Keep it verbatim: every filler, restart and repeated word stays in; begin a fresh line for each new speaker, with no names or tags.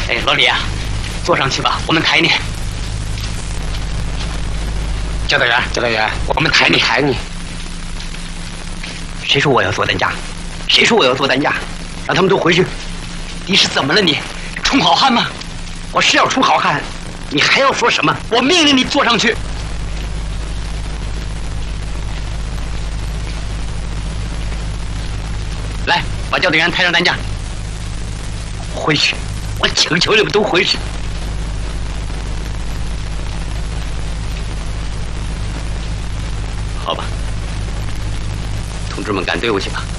哎，老李啊，坐上去吧，我们抬你。教导员，教导员，我们抬你，抬你。谁说我要坐担架？谁说我要坐担架？让他们都回去。你是怎么了你？充好汉吗？我是要充好汉，你还要说什么？我命令你坐上去。来，把教导员抬上担架。回去，我请求你们都回去。好吧，同志们赶队伍去吧。